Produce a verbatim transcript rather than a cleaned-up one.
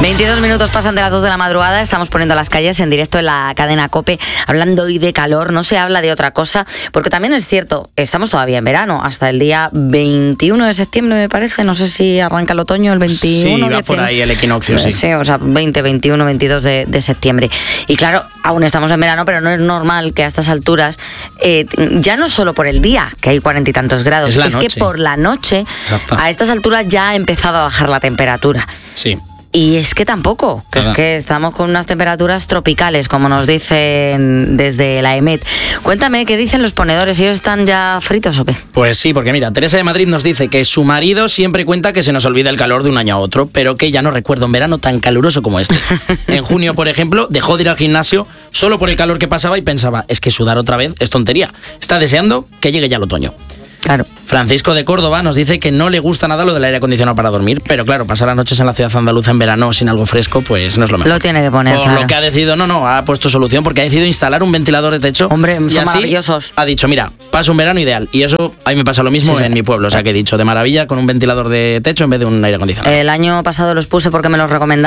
veintidós minutos pasan de las dos de la madrugada, estamos poniendo las calles en directo en la cadena COPE, hablando hoy de calor, no se habla de otra cosa, porque también es cierto, estamos todavía en verano, hasta el día veintiuno de septiembre me parece, no sé si arranca el otoño el veintiuno. Sí, va por ahí el equinoccio, sí. Sí, o sea, veinte, veintiuno, veintidós de, de septiembre. Y claro, aún estamos en verano, pero no es normal que a estas alturas, eh, ya no solo por el día, que hay cuarenta y tantos grados, es, es que por la noche, Exacto. a estas alturas ya ha empezado a bajar la temperatura. Sí. Y es que tampoco, que es que estamos con unas temperaturas tropicales, como nos dicen desde la EMET. Cuéntame, ¿qué dicen los ponedores? ¿Ellos están ya fritos o qué? Pues sí, porque mira, Teresa de Madrid nos dice que su marido siempre cuenta que se nos olvida el calor de un año a otro, pero que ya no recuerda un verano tan caluroso como este. En junio, por ejemplo, dejó de ir al gimnasio solo por el calor que pasaba y pensaba, es que sudar otra vez es tontería. Está deseando que llegue ya el otoño. Claro. Francisco de Córdoba nos dice que no le gusta nada lo del aire acondicionado para dormir, pero claro, pasar las noches en la ciudad andaluza en verano sin algo fresco, pues no es lo mejor. Lo tiene que poner, Por claro. lo que ha decidido, no, no, ha puesto solución porque ha decidido instalar un ventilador de techo. Hombre, y son así maravillosos. Ha dicho, mira, paso un verano ideal. Y eso, a mí me pasa lo mismo sí, en sí. mi pueblo. O sea, que he dicho, de maravilla, con un ventilador de techo en vez de un aire acondicionado. El año pasado los puse porque me los recomendaron.